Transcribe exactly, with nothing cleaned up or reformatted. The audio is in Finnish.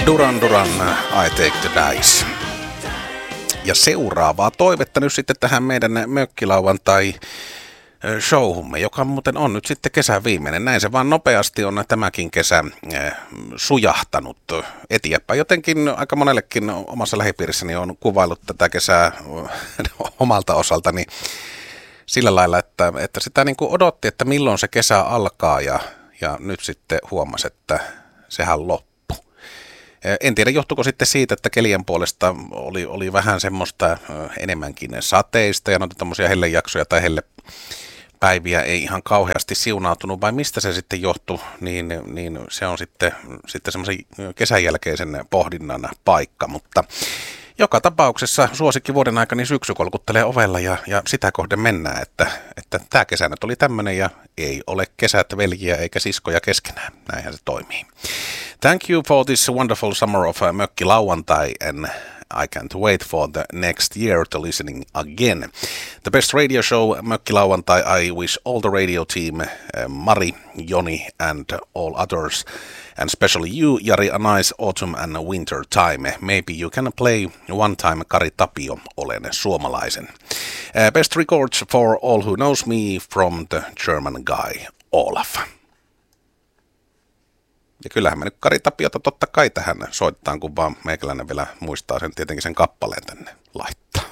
Duran Duran, I Take the Dice. Ja seuraavaa toivetta nyt sitten tähän meidän mökkilauantai showhumme, joka muuten on nyt sitten kesän viimeinen. Näin se vaan nopeasti on tämäkin kesä sujahtanut eteenpäin. Jotenkin aika monellekin omassa lähipiirissäni on kuvaillut tätä kesää omalta osaltani sillä lailla, että, että sitä niin kuin odotti, että milloin se kesä alkaa ja, ja nyt sitten huomasi, että sehän loppuu. En tiedä, johtuiko sitten siitä, että kelien puolesta oli, oli vähän semmoista enemmänkin sateista ja noita tommosia hellejaksoja tai hellepäiviä ei ihan kauheasti siunautunut, vai mistä se sitten johtui, niin, niin se on sitten, sitten semmoisen kesän jälkeisen pohdinnan paikka, mutta joka tapauksessa suosikki vuoden aikana syksy kolkuttelee ovella ja, ja sitä kohden mennään, että, että tämä kesä nyt oli tämmöinen ja ei ole kesät veljiä eikä siskoja keskenään. Näinhän se toimii. Thank you for this wonderful summer of uh, Mökki Lauantai, and I can't wait for the next year to listening again. The best radio show, Mökki Lauantai. I wish all the radio team, uh, Mari, Joni and all others, and especially you, Jari, a nice autumn and winter time. Maybe you can play one time Kari Tapio, olen suomalaisen. Uh, best records for all who knows me from the German guy, Olaf. Ja kyllähän me nyt Kari Tapiota totta kai tähän soitetaan, kun vaan meikäläinen vielä muistaa sen tietenkin sen kappaleen tänne laittaa.